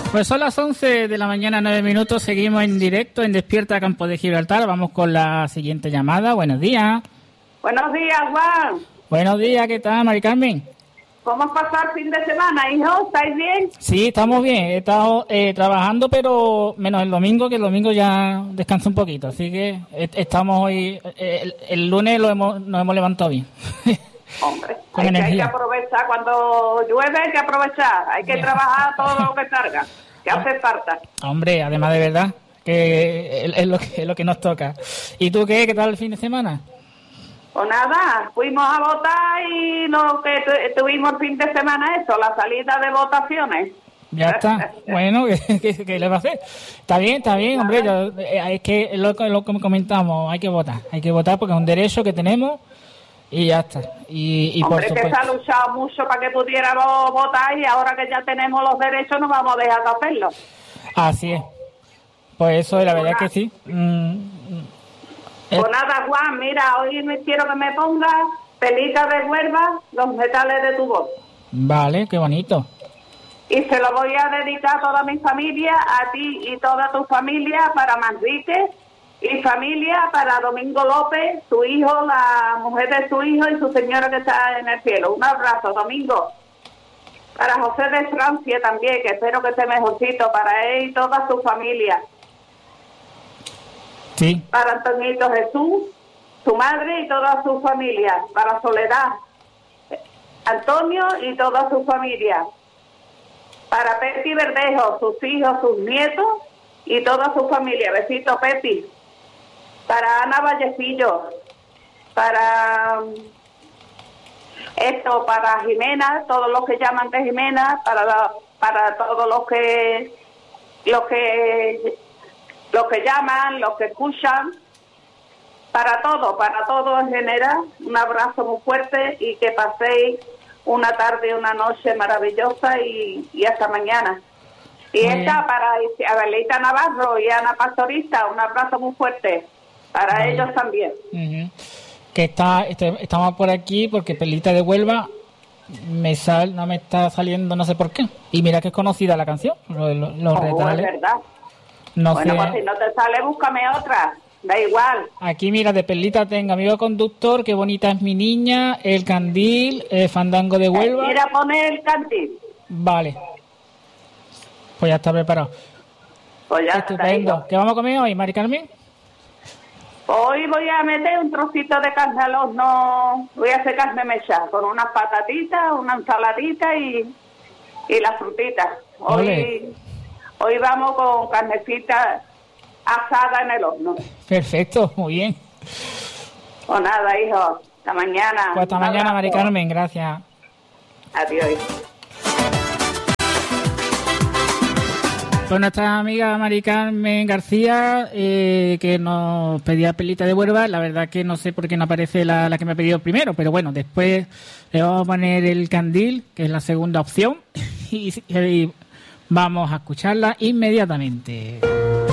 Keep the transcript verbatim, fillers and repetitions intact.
Pues son las once de la mañana, nueve minutos. Seguimos en directo en Despierta Campo de Gibraltar. Vamos con la siguiente llamada. Buenos días. Buenos días, Juan. Buenos días, ¿qué tal, Mari Carmen? ¿Cómo has pasado el fin de semana, hijo? ¿Estáis bien? Sí, estamos bien. He estado eh, trabajando, pero menos el domingo, que el domingo ya descanso un poquito. Así que eh, estamos hoy... Eh, el, el lunes lo hemos, nos hemos levantado bien. Hombre, hay que, hay que aprovechar. Cuando llueve hay que aprovechar. Hay que trabajar todo lo que salga, que hace falta. Hombre, además de verdad, que es, es, lo, que es lo que nos toca. ¿Y tú qué? ¿Qué tal el fin de semana? Pues nada, fuimos a votar y lo que tu, tuvimos el fin de semana eso, la salida de votaciones. Ya está. Bueno, ¿qué, qué, qué le va a hacer? Está bien, está bien, hombre. Yo, es que es lo, lo que comentamos, hay que votar. Hay que votar porque es un derecho que tenemos. Y ya está. Y, y Hombre, por que se ha luchado mucho para que pudiéramos votar y ahora que ya tenemos los derechos no vamos a dejar de hacerlo. Así es. Pues eso, la verdad es que sí. Mm, pues eh. nada, Juan, mira, hoy me quiero que me pongas Pelita de Huelva, los metales de tu voz. Vale, qué bonito. Y se lo voy a dedicar a toda mi familia, a ti y toda tu familia, para Manrique. Y familia para Domingo López, su hijo, la mujer de su hijo y su señora que está en el cielo. Un abrazo, Domingo. Para José de Francia también, que espero que esté mejorcito, para él y toda su familia. Sí. Para Antonito Jesús, su madre y toda su familia. Para Soledad, Antonio y toda su familia. Para Peti Verdejo, sus hijos, sus nietos y toda su familia. Besito, Peti. Para Ana Vallecillo, para esto, para Jimena, todos los que llaman de Jimena, para la, para todos los que los que los que llaman, los que escuchan, para todo, para todo en general, un abrazo muy fuerte y que paséis una tarde y una noche maravillosa y, y hasta mañana. Y muy esta bien. Para Abelita Navarro y Ana Pastorista, un abrazo muy fuerte. Para vale. Ellos también. Uh-huh. Que está, este, estamos por aquí porque Pelita de Huelva me sal, no me está saliendo, no sé por qué. Y mira que es conocida la canción, los, los, los oh, retales. Es verdad. No bueno, sé. Pues si no te sale, búscame otra. Da igual. Aquí mira, de Pelita tengo Amigo Conductor, Qué bonita es mi niña, El Candil, el Fandango de Huelva. Eh, mira, poner El Candil. Vale. Pues ya está preparado. Pues ya estupendo. Está ¿Qué vamos a comer hoy, Mari Carmen? Hoy voy a meter un trocito de carne al horno, voy a hacer carne mecha, con unas patatitas, una ensaladita y, y las frutitas. Hoy, hoy vamos con carnecita asada en el horno. Perfecto, muy bien. Pues nada, hijo, hasta mañana. Pues hasta mañana, Mari Carmen, gracias. Adiós, hijo. Pues nuestra amiga Mari Carmen García, eh, que nos pedía Pelita de Huelva, la verdad que no sé por qué no aparece la, la que me ha pedido primero, pero bueno, después le vamos a poner El Candil, que es la segunda opción, y, y vamos a escucharla inmediatamente.